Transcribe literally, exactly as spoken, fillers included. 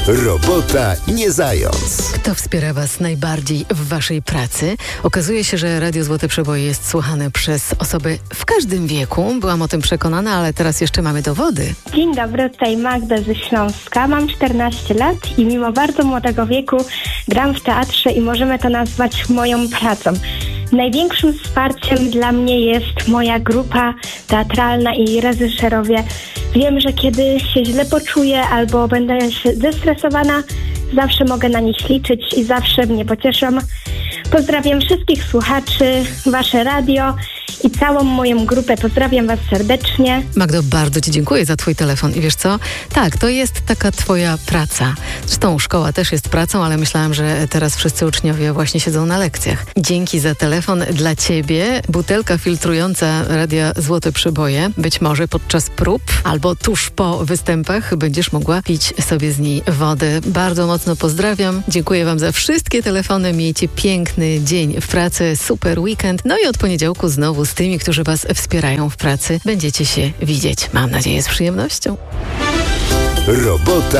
Robota nie zając. Kto wspiera Was najbardziej w Waszej pracy? Okazuje się, że Radio Złote Przeboje jest słuchane przez osoby w każdym wieku. Byłam o tym przekonana, ale teraz jeszcze mamy dowody. Dzień dobry, tutaj Magda ze Śląska. Mam czternaście lat i mimo bardzo młodego wieku gram w teatrze i możemy to nazwać moją pracą. Największym wsparciem dla mnie jest moja grupa teatralna i reżyserowie. Wiem, że kiedy się źle poczuję albo będę zestresowana, zawsze mogę na nich liczyć i zawsze mnie pocieszą. Pozdrawiam wszystkich słuchaczy, Wasze radio i całą moją grupę. Pozdrawiam Was serdecznie. Magdo, bardzo Ci dziękuję za Twój telefon. I wiesz co? Tak, to jest taka Twoja praca. Zresztą szkoła też jest pracą, ale myślałam, że teraz wszyscy uczniowie właśnie siedzą na lekcjach. Dzięki za telefon dla Ciebie. Butelka filtrująca Radia Złote Przeboje. Być może podczas prób albo tuż po występach będziesz mogła pić sobie z niej wodę. Bardzo mocno pozdrawiam. Dziękuję Wam za wszystkie telefony. Miejcie piękny dzień w pracy, super weekend. No i od poniedziałku znowu z tymi, którzy Was wspierają w pracy, będziecie się widzieć. Mam nadzieję, z przyjemnością. Robota